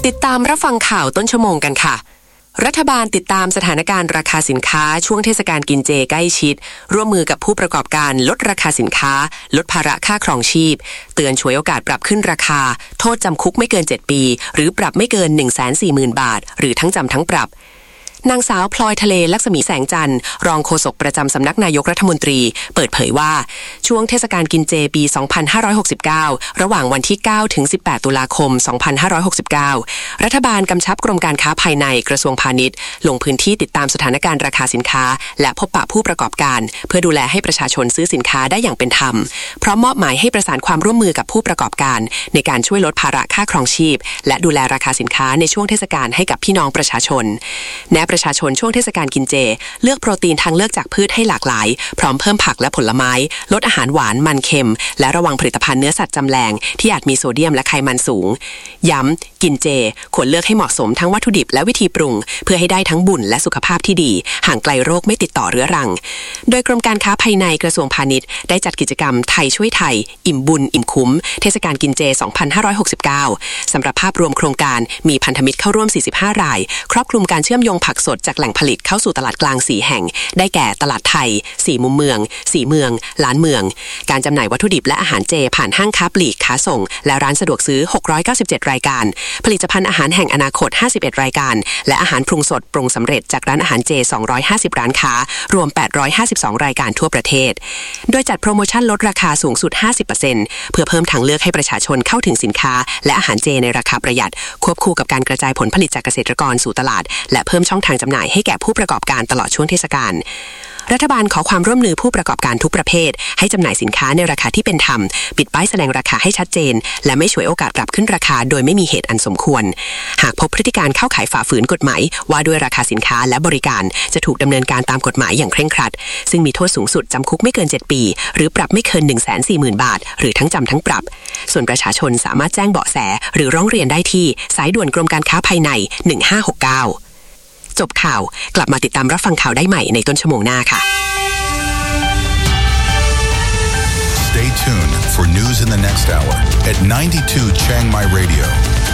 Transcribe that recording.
ติดตามรับฟังข่าวต้นชั่วโมงกันค่ะรัฐบาลติดตามสถานการณ์ราคาสินค้าช่วงเทศกาลกินเจใกล้ชิดร่วมมือกับผู้ประกอบการลดราคาสินค้าลดภาระค่าครองชีพเตือนฉวยโอกาสปรับขึ้นราคาโทษจำคุกไม่เกิน7ปีหรือปรับไม่เกิน 140,000 บาทหรือทั้งจำทั้งปรับนางสาวพลอยทะเลลักษมีแสงจันทร์รองโฆษกประจำสำนักนายกรัฐมนตรีเปิดเผยว่าช่วงเทศกาลกินเจปี 2569 ระหว่างวันที่ 9 ถึง 18 ตุลาคม 2569 รัฐบาลกำชับกรมการค้าภายในกระทรวงพาณิชย์ลงพื้นที่ติดตามสถานการณ์ราคาสินค้าและพบปะผู้ประกอบการเพื่อดูแลให้ประชาชนซื้อสินค้าได้อย่างเป็นธรรมพร้อมมอบหมายให้ประสานความร่วมมือกับผู้ประกอบการในการช่วยลดภาระค่าครองชีพและดูแลราคาสินค้าในช่วงเทศกาลให้กับพี่น้องประชาชนแนะประชาชนช่วงเทศกาลกินเจเลือกโปรตีนทางเลือกจากพืชให้หลากหลายพร้อมเพิ่มผักและผลไม้ลดอาหารหวานมันเค็มและระวังผลิตภัณฑ์เนื้อสัตว์จำแรงที่อาจมีโซเดียมและไขมันสูงย้ำกินเจควรเลือกให้เหมาะสมทั้งวัตถุดิบและวิธีปรุงเพื่อให้ได้ทั้งบุญและสุขภาพที่ดีห่างไกลโรคไม่ติดต่อเรื้อรังโดยกรมการค้าภายในกระทรวงพาณิชย์ได้จัดกิจกรรมไทยช่วยไทยอิ่มบุญอิ่มคุ้มเทศกาลกินเจ 2569 สำหรับภาพรวมโครงการมีพันธมิตรเข้าร่วม45รายครอบคลุมการเชื่อมโยงผักสดจากแหล่งผลิตเข้าสู่ตลาดกลาง4แห่งได้แก่ตลาดไทย4มุมเมือง4เมืองล้านเมืองการจำหน่ายวัตถุดิบและอาหารเจผ่านห้างค้าปลีกค้าส่งและร้านสะดวกซื้อ697รายการผลิตภัณฑ์อาหารแห่งอนาคต51รายการและอาหารปรุงสดปรุงสำเร็จจากร้านอาหารเจ250ร้านค้ารวม852รายการทั่วประเทศโดยจัดโปรโมชั่นลดราคาสูงสุด 50% เพื่อเพิ่มทางเลือกให้ประชาชนเข้าถึงสินค้าและอาหารเจในราคาประหยัดควบคู่กับการกระจายผลผลิตจากเกษตรกรสู่ตลาดและเพิ่มช่องทางจำหน่ายให้แก่ผู้ประกอบการตลอดช่วงเทศกาลรัฐบาลขอความร่วมมือผู้ประกอบการทุกประเภทให้จำหน่ายสินค้าในราคาที่เป็นธรรมปิดป้ายแสดงราคาให้ชัดเจนและไม่ฉวยโอกาสปรับขึ้นราคาโดยไม่มีเหตุอันสมควรหากพบพฤติการเข้าขายฝ่าฝืนกฎหมายว่าด้วยราคาสินค้าและบริการจะถูกดำเนินการตามกฎหมายอย่างเคร่งครัดซึ่งมีโทษสูงสุดจำคุกไม่เกิน7ปีหรือปรับไม่เกิน 140,000 บาทหรือทั้งจำทั้งปรับส่วนประชาชนสามารถแจ้งเบาะแสหรือร้องเรียนได้ที่สายด่วนกรมการค้าภายใน1569จบข่าวกลับมาติดตามรับฟังข่าวได้ใหม่ในต้นชั่วโมงหน้าค่ะ Stay tuned for news in the next hour at 92 Chiang Mai Radio.